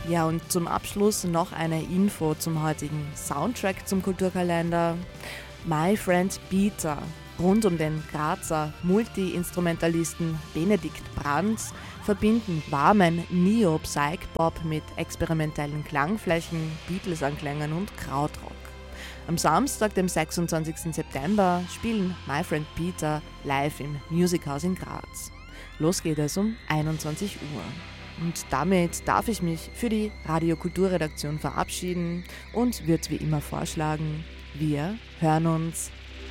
Ja, und zum Abschluss noch eine Info zum heutigen Soundtrack zum Kulturkalender. My Friend Peter. Rund um den Grazer Multi-Instrumentalisten Benedikt Brands verbinden warmen Neo-Psych-Pop mit experimentellen Klangflächen, Beatles-Anklängen und Krautrock. Am Samstag, dem 26. September, spielen My Friend Peter live im Music House in Graz. Los geht es um 21 Uhr. Und damit darf ich mich für die Radio-Kulturredaktion verabschieden und würde wie immer vorschlagen, wir hören uns.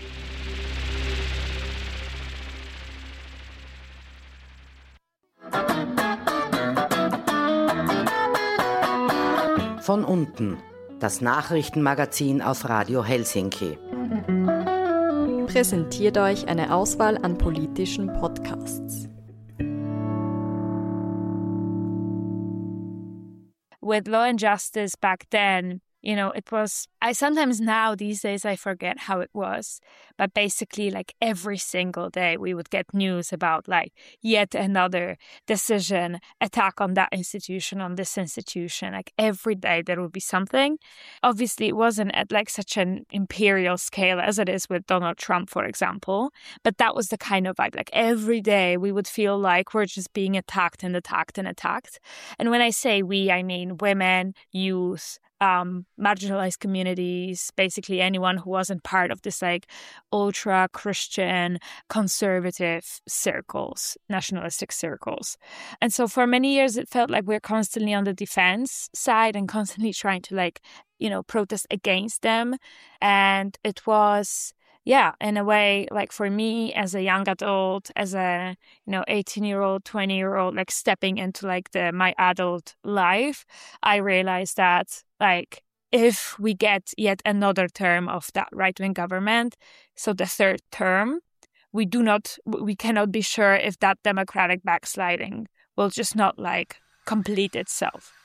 Von unten, das Nachrichtenmagazin auf Radio Helsinki. Präsentiert euch eine Auswahl an politischen Podcasts. With Law and Justice back then, you know, it was, I sometimes now these days I forget how it was, but basically like every single day we would get news about like yet another decision, attack on that institution, on this institution. Like every day there would be something. Obviously it wasn't at like such an imperial scale as it is with Donald Trump, for example, but that was the kind of vibe. Like every day we would feel like we're just being attacked and attacked and attacked. And when I say we, I mean women, youth, marginalized communities, basically anyone who wasn't part of this like ultra Christian conservative circles, nationalistic circles. And so for many years it felt like we're constantly on the defense side and constantly trying to like, you know, protest against them. And it was, yeah, in a way, like for me as a young adult, as a, 18-year-old, 20-year-old, like stepping into like my adult life, I realized that like if we get yet another term of that right-wing government, so the third term, we cannot be sure if that democratic backsliding will just not like complete itself.